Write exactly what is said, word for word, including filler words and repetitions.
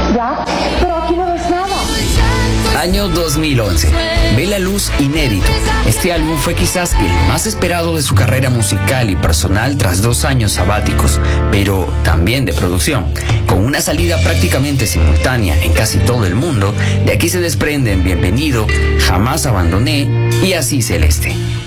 Ya, pero aquí no ves nada. Año dos mil once. Ve la luz Inédito. Este álbum fue quizás el más esperado de su carrera musical y personal tras dos años sabáticos, pero también de producción. Con una salida prácticamente simultánea en casi todo el mundo, de aquí se desprenden Bienvenido, Jamás Abandoné y Así Celeste.